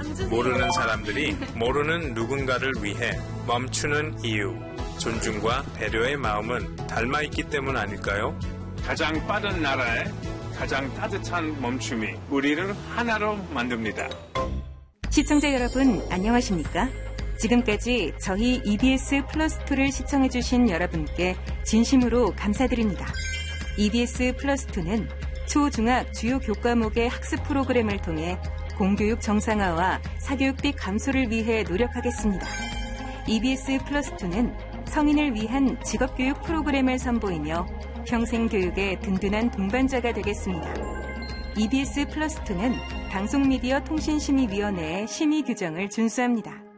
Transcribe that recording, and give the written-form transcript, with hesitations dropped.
모르는 사람들이 모르는 누군가를 위해 멈추는 이유. 존중과 배려의 마음은 닮아있기 때문 아닐까요? 가장 빠른 나라에 가장 따뜻한 멈춤이 우리를 하나로 만듭니다. 시청자 여러분, 안녕하십니까? 지금까지 저희 EBS 플러스2를 시청해주신 여러분께 진심으로 감사드립니다. EBS 플러스2는 초, 중학 주요 교과목의 학습 프로그램을 통해 공교육 정상화와 사교육비 감소를 위해 노력하겠습니다. EBS 플러스2는 성인을 위한 직업교육 프로그램을 선보이며 평생 교육의 든든한 동반자가 되겠습니다. EBS 플러스2는 방송미디어 통신심의위원회의 심의 규정을 준수합니다.